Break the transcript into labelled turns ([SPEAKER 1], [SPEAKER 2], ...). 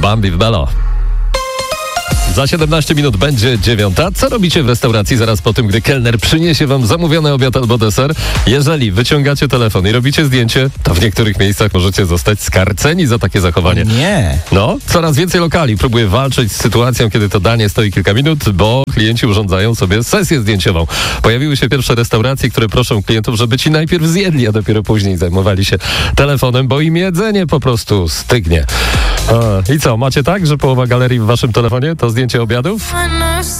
[SPEAKER 1] Bambi w Belo. Za 17 minut będzie 9. Co robicie w restauracji zaraz po tym, gdy kelner przyniesie wam zamówiony obiad albo deser? Jeżeli wyciągacie telefon i robicie zdjęcie, to w niektórych miejscach możecie zostać skarceni za takie zachowanie.
[SPEAKER 2] Nie.
[SPEAKER 1] No, coraz więcej lokali próbuje walczyć z sytuacją, kiedy to danie stoi kilka minut, bo klienci urządzają sobie sesję zdjęciową. Pojawiły się pierwsze restauracje, które proszą klientów, żeby ci najpierw zjedli, a dopiero później zajmowali się telefonem, bo im jedzenie po prostu stygnie. I co, macie tak, że połowa galerii w waszym telefonie to zdjęcie obiadów?